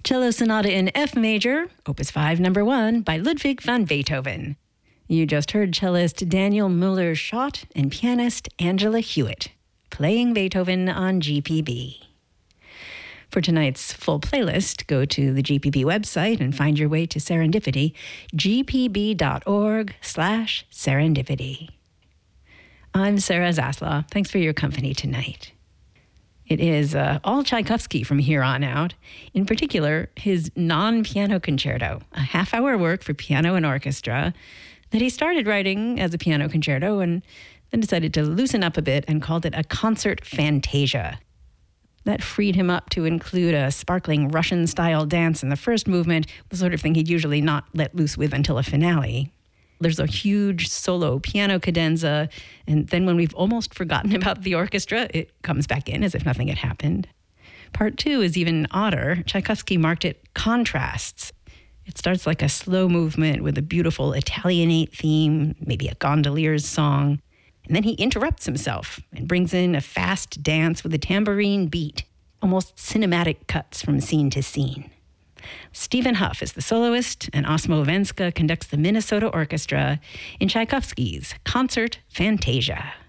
Cello Sonata in F Major, Opus 5, Number 1, by Ludwig van Beethoven. You just heard cellist Daniel Müller-Schott and pianist Angela Hewitt, playing Beethoven on GPB. For tonight's full playlist, go to the GPB website and find your way to Serendipity, gpb.org/serendipity. I'm Sarah Zaslow. Thanks for your company tonight. It is all Tchaikovsky from here on out, in particular his non-piano concerto, a half-hour work for piano and orchestra that he started writing as a piano concerto and then decided to loosen up a bit and called it a concert fantasia. That freed him up to include a sparkling Russian-style dance in the first movement, the sort of thing he'd usually not let loose with until a finale. There's a huge solo piano cadenza, and then when we've almost forgotten about the orchestra, it comes back in as if nothing had happened. Part 2 is even odder. Tchaikovsky marked it contrasts. It starts like a slow movement with a beautiful Italianate theme, maybe a gondolier's song, and then he interrupts himself and brings in a fast dance with a tambourine beat, almost cinematic cuts from scene to scene. Stephen Huff is the soloist, and Osmo Venska conducts the Minnesota Orchestra in Tchaikovsky's Concert Fantasia.